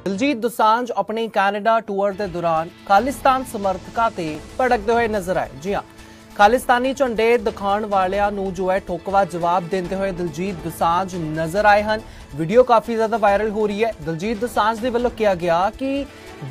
ਦਿਲਜੀਤ ਦੋਸਾਂਝ ਆਪਣੇ Canada tour ਦੇ ਦੌਰਾਨ ਖਾਲਿਸਤਾਨ ਸਮਰਥਕਾਂ ਤੇ ਭੜਕਦੇ ਹੋਏ ਨਜ਼ਰ ਆਏ। ਜੀ ਹਾਂ, ਖਾਲਿਸਤਾਨੀ ਝੰਡੇ ਦਿਖਾਉਣ ਵਾਲਿਆਂ ਨੂੰ ਜੋ ਹੈ ਠੋਕਵਾ ਜਵਾਬ ਦਿੰਦੇ ਹੋਏ ਦਿਲਜੀਤ ਦੋਸਾਂਝ ਨਜ਼ਰ ਆਏ ਹਨ। ਵੀਡੀਓ ਕਾਫੀ ਜ਼ਿਆਦਾ ਵਾਇਰਲ ਹੋ ਰਹੀ ਹੈ। ਦਿਲਜੀਤ ਦੋਸਾਂਝ ਦੇ ਵੱਲੋਂ ਕਿਹਾ ਗਿਆ ਕਿ